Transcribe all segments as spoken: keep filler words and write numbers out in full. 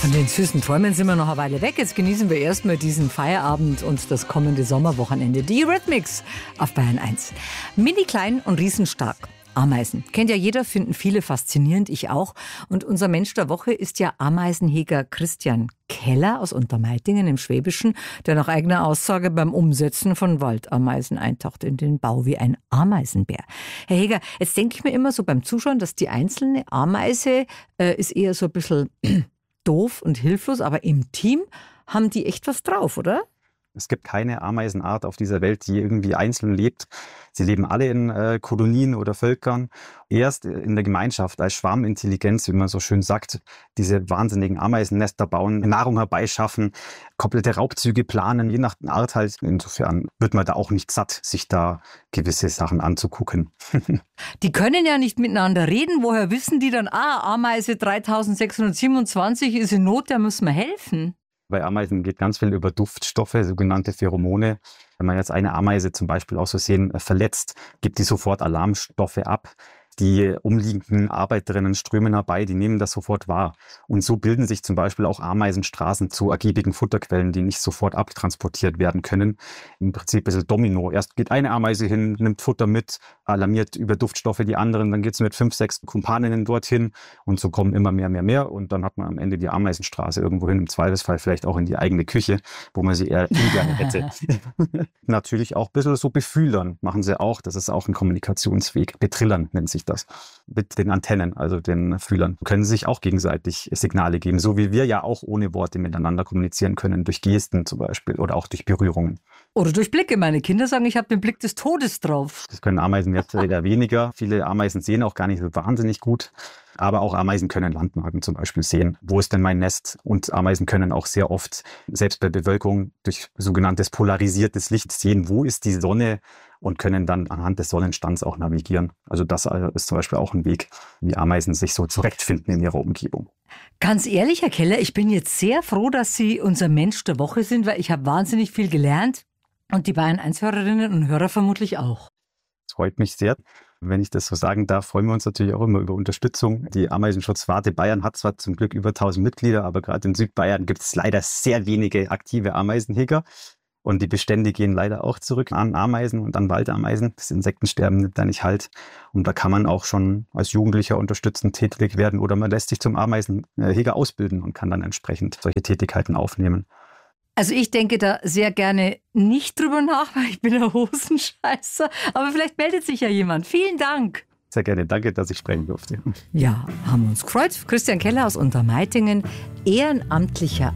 Von den süßen Träumen sind wir noch eine Weile weg. Jetzt genießen wir erstmal diesen Feierabend und das kommende Sommerwochenende. Die Eurythmics auf Bayern eins. Mini klein und riesenstark. Ameisen. Kennt ja jeder, finden viele faszinierend, ich auch. Und unser Mensch der Woche ist ja Ameisenheger Christian Keller aus Untermeitingen im Schwäbischen, der nach eigener Aussage beim Umsetzen von Waldameisen eintaucht in den Bau wie ein Ameisenbär. Herr Heger, jetzt denke ich mir immer so beim Zuschauen, dass die einzelne Ameise äh, ist eher so ein bisschen doof und hilflos, aber im Team haben die echt was drauf, oder? Es gibt keine Ameisenart auf dieser Welt, die irgendwie einzeln lebt. Sie leben alle in äh, Kolonien oder Völkern. Erst in der Gemeinschaft als Schwarmintelligenz, wie man so schön sagt, diese wahnsinnigen Ameisennester bauen, Nahrung herbeischaffen, komplette Raubzüge planen, je nach Art halt. Insofern wird man da auch nicht satt, sich da gewisse Sachen anzugucken. Die können ja nicht miteinander reden. Woher wissen die dann, ah, Ameise dreitausendsechshundertsiebenundzwanzig ist in Not, der müssen wir helfen? Bei Ameisen geht ganz viel über Duftstoffe, sogenannte Pheromone. Wenn man jetzt eine Ameise zum Beispiel aus Versehen verletzt, gibt die sofort Alarmstoffe ab. Die umliegenden Arbeiterinnen strömen herbei, die nehmen das sofort wahr. Und so bilden sich zum Beispiel auch Ameisenstraßen zu ergiebigen Futterquellen, die nicht sofort abtransportiert werden können. Im Prinzip ein bisschen Domino. Erst geht eine Ameise hin, nimmt Futter mit, alarmiert über Duftstoffe die anderen, dann geht es mit fünf, sechs Kumpaninnen dorthin und so kommen immer mehr, mehr, mehr. Und dann hat man am Ende die Ameisenstraße irgendwohin, im Zweifelsfall vielleicht auch in die eigene Küche, wo man sie eher ungern hätte. Natürlich auch ein bisschen so befühlern machen sie auch. Das ist auch ein Kommunikationsweg. Betrillern nennt sich das. Das. Mit den Antennen, also den Fühlern, können sich auch gegenseitig Signale geben, so wie wir ja auch ohne Worte miteinander kommunizieren können, durch Gesten zum Beispiel oder auch durch Berührungen. Oder durch Blicke. Meine Kinder sagen, ich habe den Blick des Todes drauf. Das können Ameisen jetzt wieder weniger. Viele Ameisen sehen auch gar nicht so wahnsinnig gut. Aber auch Ameisen können Landmarken zum Beispiel sehen. Wo ist denn mein Nest? Und Ameisen können auch sehr oft, selbst bei Bewölkung, durch sogenanntes polarisiertes Licht sehen, wo ist die Sonne und können dann anhand des Sonnenstands auch navigieren. Also das ist zum Beispiel auch ein Weg, wie Ameisen sich so zurechtfinden in ihrer Umgebung. Ganz ehrlich, Herr Keller, ich bin jetzt sehr froh, dass Sie unser Mensch der Woche sind, weil ich habe wahnsinnig viel gelernt und die Bayern eins Hörerinnen und Hörer vermutlich auch. Das freut mich sehr. Wenn ich das so sagen darf, freuen wir uns natürlich auch immer über Unterstützung. Die Ameisenschutzwarte Bayern hat zwar zum Glück über tausend Mitglieder, aber gerade in Südbayern gibt es leider sehr wenige aktive Ameisenheger. Und die Bestände gehen leider auch zurück an Ameisen und an Waldameisen. Das Insektensterben nimmt da nicht halt. Und da kann man auch schon als Jugendlicher unterstützend tätig werden oder man lässt sich zum Ameisenheger ausbilden und kann dann entsprechend solche Tätigkeiten aufnehmen. Also ich denke da sehr gerne nicht drüber nach, weil ich bin ein Hosenscheißer. Aber vielleicht meldet sich ja jemand. Vielen Dank. Sehr gerne. Danke, dass ich sprechen durfte. Ja, haben wir uns gefreut. Christian Keller aus Untermeitingen, ehrenamtlicher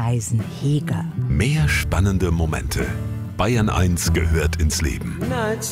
Ameisenheger. Mehr spannende Momente. Bayern eins gehört ins Leben.